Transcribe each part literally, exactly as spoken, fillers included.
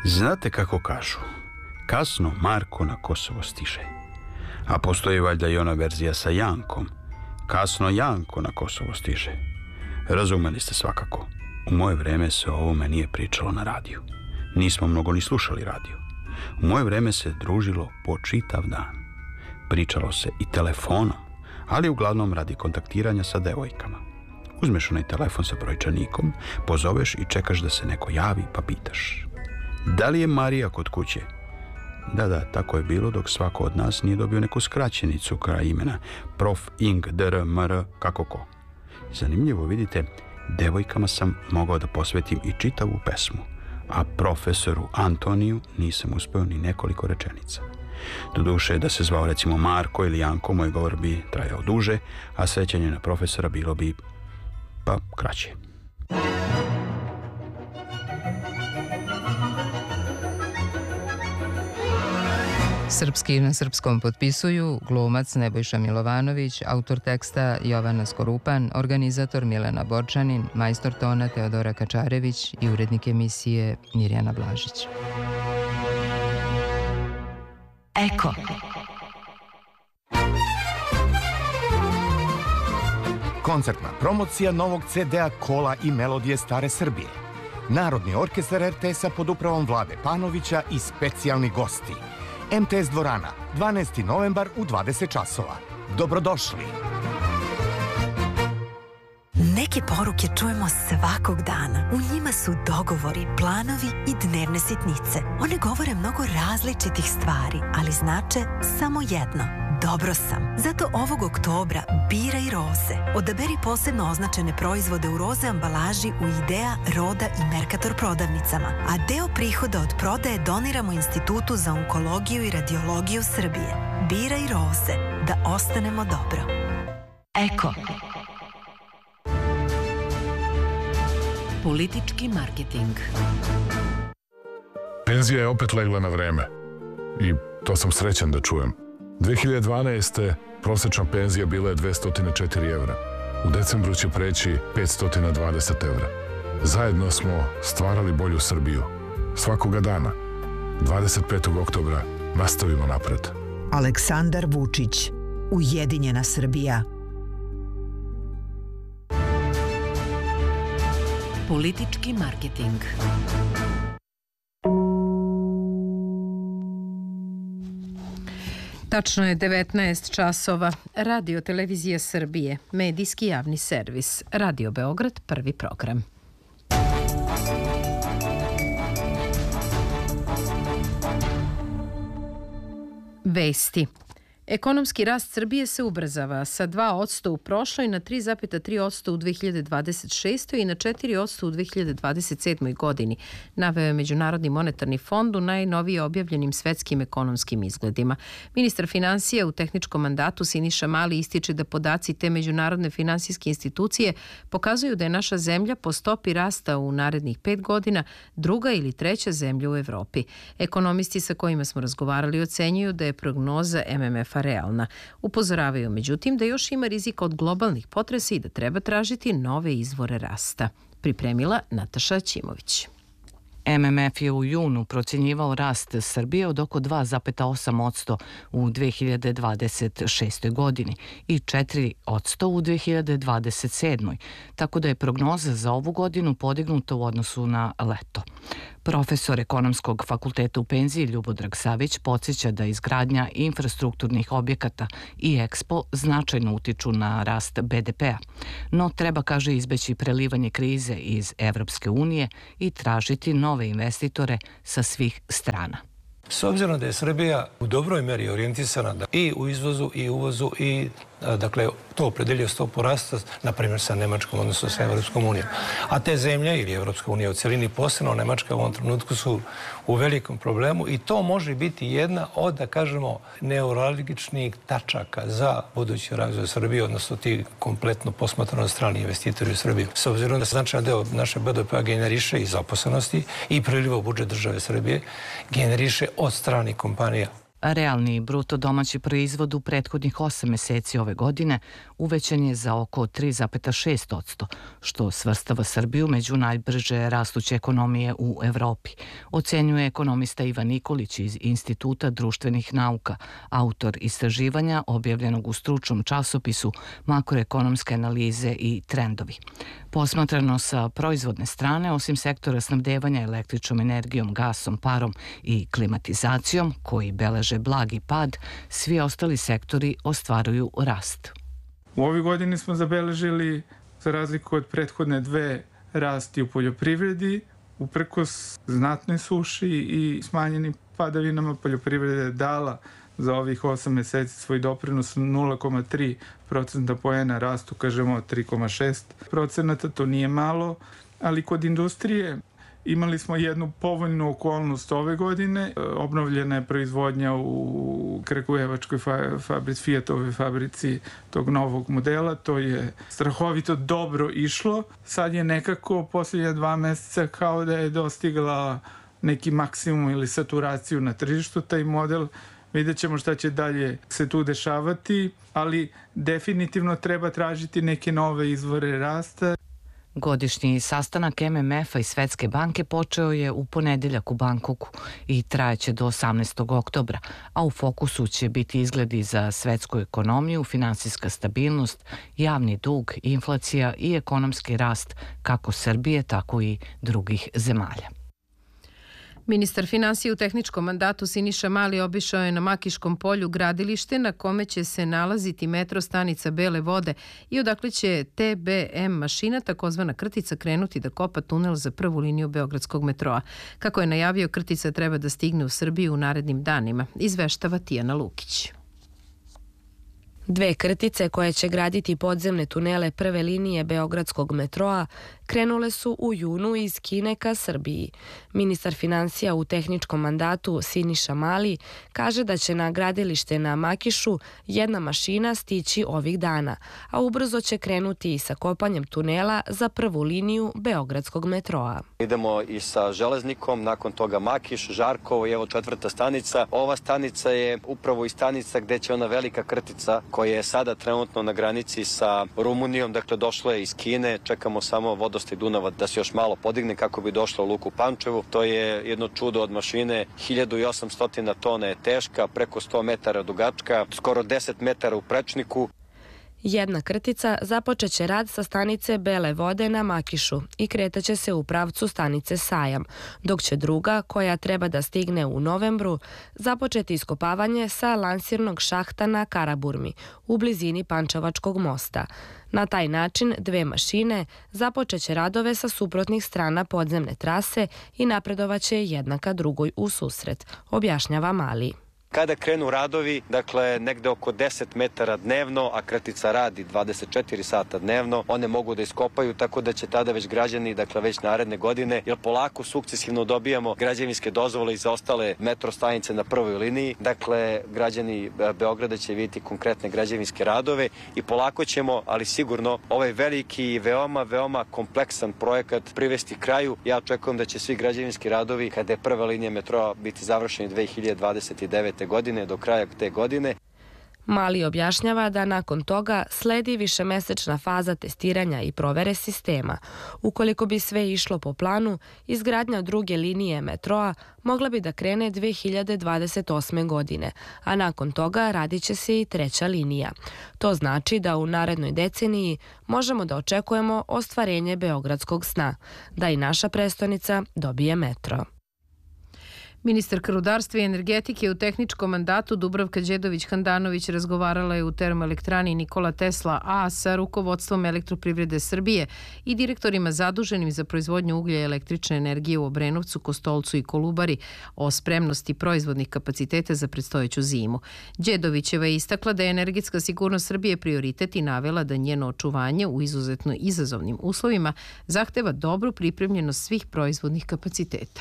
Znate kako kažu, kasno Marko na Kosovo stiže. A postoji valjda i ona verzija sa Jankom. Kasno Janko na Kosovo stiže. Razumeli ste svakako. U moje vreme se o ovome nije pričalo na radiju. Nismo mnogo ni slušali radio. U moje vreme se družilo po čitav dan. Pričalo se i telefonom, ali uglavnom radi kontaktiranja sa devojkama. Uzmeš onaj telefon sa brojčanikom, pozoveš i čekaš da se neko javi pa pitaš: da li je Marija kod kuće? Da, da, tako je bilo dok svako od nas nije dobio neku skraćenicu kraj imena prof, ing, dr, mr, kako ko. Zanimljivo, vidite, devojkama sam mogao da posvetim i čitavu pesmu, a profesoru Antoniju nisam uspeo ni nekoliko rečenica. Doduše, da se zvao recimo Marko ili Janko, moj govor bi trajao duže, a sećanje na profesora bilo bi, pa, kraće. Srpski na srpskom potpisuju glumac Nebojša Milovanović, autor teksta Jovana Skorupan, organizator Milena Borčanin, majstor tona Teodora Kačarević i urednik emisije Mirjana Blažić. Eko. Koncertna promocija novog ce de a Kola i melodije stare Srbije. Narodni orkestar er te es-a pod upravom Vlade Panovića i specijalni gosti. em te es dvorana, dvanaesti novembar u dvadeset časova. Dobrodošli! Neke poruke čujemo svakog dana. U njima su dogovori, planovi i dnevne sitnice. One govore mnogo različitih stvari, ali znače samo jedno. Dobro sam. Zato ovog oktobra biraj roze. Odaberi posebno označene proizvode u roze ambalaži u Idea, Roda i Mercator prodavnicama. A deo prihoda od prodaje doniramo Institutu za onkologiju i radiologiju Srbije. Biraj roze. Da ostanemo dobro. Eko. Politički marketing. Penzija je opet legla na vreme i to sam srećan da čujem. dve hiljade dvanaeste. prosečna penzija bila je dvesta četiri evra. U decembru će preći petsto dvadeset evra. Zajedno smo stvarali bolju Srbiju. Svakoga dana, dvadeset petog oktobra, nastavimo napred. Aleksandar Vučić, Ujedinjena Srbija. Politički marketing. Tačno je devetnaest časova. Radio Televizija Srbije, medijski javni servis. Radio Beograd, prvi program. Vesti. Ekonomski rast Srbije se ubrzava sa dva posto u prošloj na tri zarez tri posto u dve hiljade dvadeset šestoj i na četiri posto u dve hiljade dvadeset sedmoj godini, naveo je Međunarodni monetarni fond u najnovije objavljenim svetskim ekonomskim izgledima. Ministar finansija u tehničkom mandatu Siniša Mali ističe da podaci te međunarodne finansijske institucije pokazuju da je naša zemlja po stopi rasta u narednih pet godina druga ili treća zemlja u Evropi. Ekonomisti sa kojima smo razgovarali ocenjuju da je prognoza em em ef-a realna. Upozoravaju međutim da još ima rizika od globalnih potresa i da treba tražiti nove izvore rasta. Pripremila Nataša Ćimović. em em ef je u junu procjenjivao rast Srbije od oko dva zarez osam posto u dve hiljade dvadeset šestoj godini i četiri posto u dve hiljade dvadeset sedmoj, tako da je prognoza za ovu godinu podignuta u odnosu na leto. Profesor Ekonomskog fakulteta u penziji Ljubodrag Savić podsjeća da izgradnja infrastrukturnih objekata i Ekspo značajno utiču na rast be de pe-a, no treba, kaže, izbeći prelivanje krize iz Evropske unije i tražiti nove investitore sa svih strana. S obzirom da je Srbija u dobroj meri orijentisana i u izvozu i uvozu i dakle to opredelio stopu rasta, na primjer sa Nemačkom, odnosno sa Evropskom unijom. A te zemlje ili Evropska unija u celini, posebno Nemačka u ovom trenutku, su u velikom problemu i to može biti jedna od, da kažemo, neuralgičnih tačaka za budući razvoj Srbije, odnosno ti kompletno posmatrano strani investitori u Srbiju. S obzirom da se značajan deo naše be de pe-a generiše i zaposlenosti i priliva u budžet države Srbije, generiše od stranih kompanija. Realni bruto domaći proizvod u prethodnih osam meseci ove godine uvećan je za oko tri zarez šest posto, što svrstava Srbiju među najbrže rastuće ekonomije u Evropi, ocenjuje ekonomista Ivan Nikolić iz Instituta društvenih nauka, autor istraživanja objavljenog u stručnom časopisu Makroekonomske analize i trendovi. Posmatrano sa proizvodne strane, osim sektora snabdevanja električnom energijom, gasom, parom i klimatizacijom, koji beleže blagi pad, svi ostali sektori ostvaruju rast. U ovoj godini smo zabeležili, za razliku od prethodne dve, rasti u poljoprivredi. Uprkos znatnoj suši i smanjenim padavinama, poljoprivreda je dala za ovih osam meseci svoj doprinos nula zarez tri procenta poena, rastu kažemo tri zarez šest procenta, to nije malo, ali kod industrije imali smo jednu povoljnu okolnost ove godine. Obnovljena je proizvodnja u Kragujevačkoj fabrici, Fiatove fabrici tog novog modela. To je strahovito dobro išlo. Sad je nekako posljednja dva meseca kao da je dostigla neki maksimum ili saturaciju na tržištu. Taj model, vidjet ćemo šta će dalje se tu dešavati, ali definitivno treba tražiti neke nove izvore rasta. Godišnji sastanak M M F-a i Svetske banke počeo je u ponedeljak u Bankoku i trajeće do osamnaestog oktobra, a u fokusu će biti izgledi za svetsku ekonomiju, finansijska stabilnost, javni dug, inflacija i ekonomski rast kako Srbije, tako i drugih zemalja. Ministar finansija u tehničkom mandatu Siniša Mali obišao je na Makiškom polju gradilište na kome će se nalaziti metro stanica Bele vode i odakle će T B M mašina, takozvana krtica, krenuti da kopa tunel za prvu liniju beogradskog metroa. Kako je najavio, krtica treba da stigne u Srbiju u narednim danima, izveštava Tijana Lukić. Dve krtice koje će graditi podzemne tunele prve linije beogradskog metroa krenule su u junu iz Kine ka Srbiji. Ministar finansija u tehničkom mandatu Siniša Mali kaže da će na gradilište na Makišu jedna mašina stići ovih dana, a ubrzo će krenuti i sa kopanjem tunela za prvu liniju beogradskog metroa. Idemo i sa železnikom, nakon toga Makiš, Žarkovo i evo četvrta stanica. Ova stanica je upravo i stanica gde će ona velika krtica koja je sada trenutno na granici sa Rumunijom, dakle došla je iz Kine, čekamo samo vodostaj Dunava da se još malo podigne kako bi došla u luku Pančevu. To je jedno čudo od mašine, hiljadu osamsto tona je teška, preko sto metara dugačka, skoro deset metara u prečniku. Jedna krtica započeće rad sa stanice Bele vode na Makišu i kretaće se u pravcu stanice Sajam, dok će druga, koja treba da stigne u novembru, započeti iskopavanje sa lansirnog šahta na Karaburmi u blizini Pančevačkog mosta. Na taj način dve mašine započeće radove sa suprotnih strana podzemne trase i napredovaće jedna ka drugoj u susret, objašnjava Mali. Kada krenu radovi, dakle negde oko deset metara dnevno, a kratica radi dvadeset četiri sata dnevno, one mogu da iskopaju, tako da će tada već građani, dakle već naredne godine, jer polako sukcesivno dobijamo građevinske dozvole i za ostale metro stanice na prvoj liniji. Dakle, građani Beograda će vidjeti konkretne građevinske radove i polako ćemo, ali sigurno, ovaj veliki i veoma, veoma kompleksan projekat privesti kraju. Ja očekujem da će svi građevinski radovi, kada je prva linija metroa, biti završeni dve hiljade dvadeset devete. godine, do kraja te godine. Mali objašnjava da nakon toga sledi višemesečna faza testiranja i provere sistema. Ukoliko bi sve išlo po planu, izgradnja druge linije metroa mogla bi da krene dve hiljade dvadeset osme. godine, a nakon toga radit će se i treća linija. To znači da u narednoj deceniji možemo da očekujemo ostvarenje beogradskog sna, da i naša prestonica dobije metro. Ministarka rudarstva i energetike u tehničkom mandatu Dubravka Đedović-Handanović razgovarala je u termoelektrani Nikola Tesla A sa rukovodstvom Elektroprivrede Srbije i direktorima zaduženim za proizvodnju uglja i električne energije u Obrenovcu, Kostolcu i Kolubari o spremnosti proizvodnih kapaciteta za predstojeću zimu. Đedovićeva je istakla da je energetska sigurnost Srbije prioritet i navela da njeno očuvanje u izuzetno izazovnim uslovima zahteva dobru pripremljenost svih proizvodnih kapaciteta.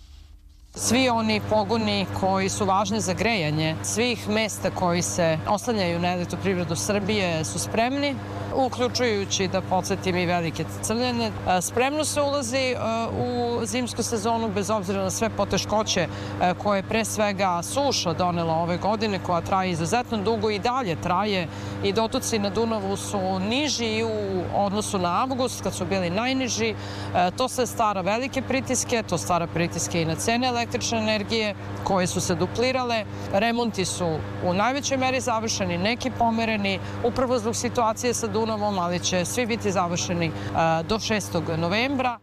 Svi oni pogoni koji su važni za grejanje svih mesta koji se oslanjaju na Elektroprivredu Srbije su spremni. uključujući, da podsjetim, i velike crljene. Spremno se ulazi u zimsku sezonu bez obzira na sve poteškoće koje pre svega suša donela ove godine, koja traje izuzetno dugo i dalje traje, i dotoci na Dunavu su niži u odnosu na avgust, kad su bili najniži. To se stvara velike pritiske, to stvara pritiske i na cene električne energije, koje su se duplirale. Remonti su u najvećoj meri završeni, neki pomereni, upravo zbog situacije sa Dunavom, ali će svi biti završeni do šestog novembra.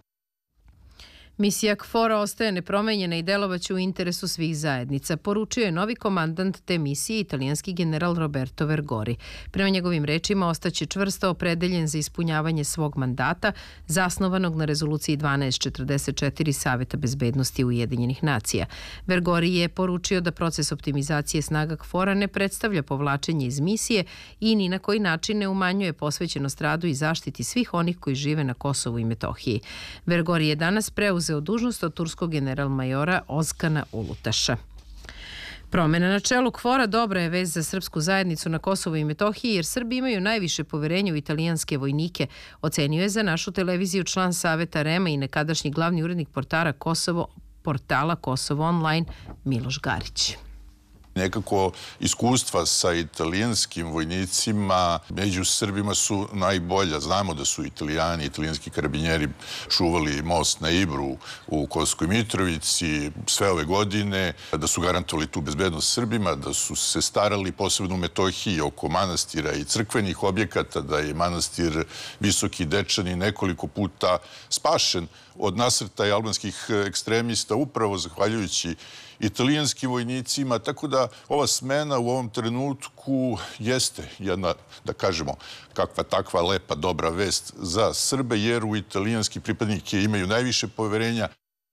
Misija KFOR-a ostaje nepromenjena i delovaće u interesu svih zajednica, poručio je novi komandant te misije, italijanski general Roberto Vergori. Prema njegovim rečima, ostaće čvrsto opredeljen za ispunjavanje svog mandata, zasnovanog na rezoluciji dvanaest četrdeset četiri Saveta bezbednosti Ujedinjenih nacija. Vergori je poručio da proces optimizacije snaga KFOR-a ne predstavlja povlačenje iz misije i ni na koji način ne umanjuje posvećenost radu i zaštiti svih onih koji žive na Kosovu i Metohiji. Vergori je danas preuzeo dužnost od turskog general-majora Ozkana Ulutaša. Promena na čelu KFOR-a dobra je vez za srpsku zajednicu na Kosovu i Metohiji, jer Srbi imaju najviše poverenja u italijanske vojnike, ocenio je za našu televiziju član Saveta REM-a i nekadašnji glavni urednik portala Kosovo, portala Kosovo online Miloš Garić. Nekako iskustva sa italijanskim vojnicima među Srbima su najbolja. Znamo da su Italijani, italijanski karabinjeri čuvali most na Ibru u Kosovskoj Mitrovici sve ove godine, da su garantovali tu bezbednost Srbima, da su se starali posebno u Metohiji oko manastira i crkvenih objekata, da je manastir Visoki Dečani nekoliko puta spašen od nasrtaja albanskih ekstremista upravo zahvaljujući italijanskim vojnicima, tako da ova smena u ovom trenutku jeste jedna, da kažemo, kakva takva lepa, dobra vest za Srbe, jer u italijanski pripadnike imaju najviše poverenja.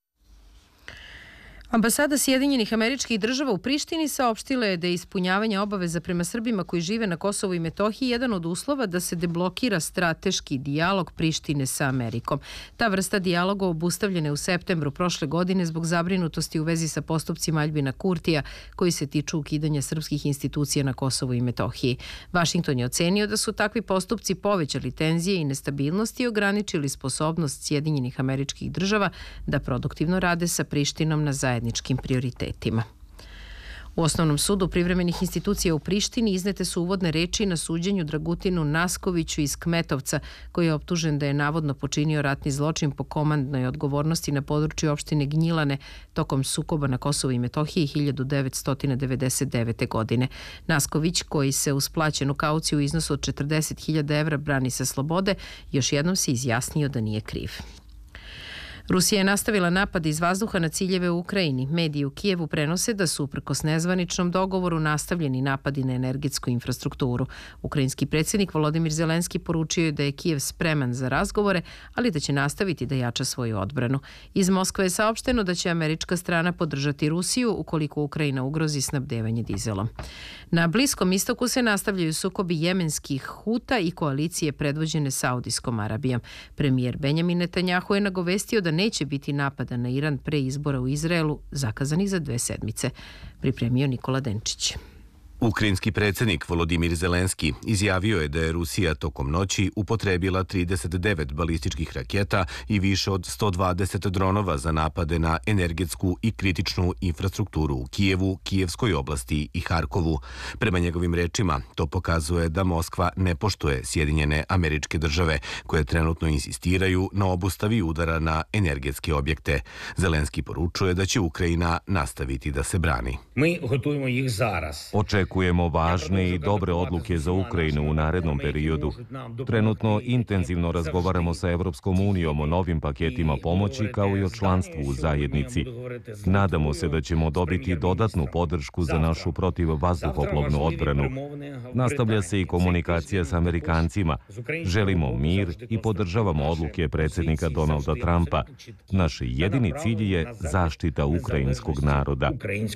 Ambasada Sjedinjenih Američkih Država u Prištini saopštila je da je ispunjavanje obaveza prema Srbima koji žive na Kosovu i Metohiji jedan od uslova da se deblokira strateški dijalog Prištine sa Amerikom. Ta vrsta dijaloga obustavljena je u septembru prošle godine zbog zabrinutosti u vezi sa postupcima Aljbina Kurtija koji se tiču ukidanja srpskih institucija na Kosovu i Metohiji. Vašington je ocenio da su takvi postupci povećali tenzije i nestabilnost i ograničili sposobnost Sjedinjenih Američkih Država da produktivno rade sa Prištinom na zajedničkim zajedničkim prioritetima. U Osnovnom sudu privremenih institucija u Prištini iznete su uvodne reči na suđenju Dragutinu Naskoviću iz Kmetovca, koji je optužen da je navodno počinio ratni zločin po komandnoj odgovornosti na području opštine Gnjilane tokom sukoba na Kosovu i Metohiji hiljadu devetsto devedeset devete. godine. Nasković, koji se uz plaćenu kauciju u iznosu od četrdeset hiljada evra brani sa slobode, još jednom se izjasnio da nije kriv. Rusija je nastavila napad iz vazduha na ciljeve u Ukrajini. Mediji u Kijevu prenose da su uprkos nezvaničnom dogovoru nastavljeni napadi na energetsku infrastrukturu. Ukrajinski predsjednik Volodimir Zelenski poručio je da je Kijev spreman za razgovore, ali da će nastaviti da jača svoju odbranu. Iz Moskve je saopšteno da će američka strana podržati Rusiju ukoliko Ukrajina ugrozi snabdevanje dizelom. Na Bliskom istoku se nastavljaju sukobi jemenskih Huta i koalicije predvođene Saudijskom Arabijom. Premijer Benjamin Netanjahu je nagovestio da neće biti napada na Iran pre izbora u Izraelu, zakazanih za dve sedmice. Pripremio Nikola Denčić. Ukrajinski predsjednik Volodimir Zelenski izjavio je da je Rusija tokom noći upotrebila trideset devet balističkih raketa i više od sto dvadeset dronova za napade na energetsku i kritičnu infrastrukturu u Kijevu, Kijevskoj oblasti i Harkovu. Prema njegovim rečima, to pokazuje da Moskva ne poštuje Sjedinjene Američke Države, koje trenutno insistiraju na obustavi udara na energetske objekte. Zelenski poručuje da će Ukrajina nastaviti da se brani. Mi gotujemo ih zaraz. Očekujemo važne i dobre odluke za Ukrajinu u narednom periodu. Trenutno intenzivno razgovaramo sa Evropskom unijom o novim paketima pomoći kao i o članstvu u zajednici. Nadamo se da ćemo dobiti dodatnu podršku za našu protivvazduhoplovnu odbranu. Nastavlja se i komunikacija s Amerikancima. Želimo mir i podržavamo odluke predsjednika Donalda Trumpa. Naš jedini cilj je zaštita ukrajinskog naroda.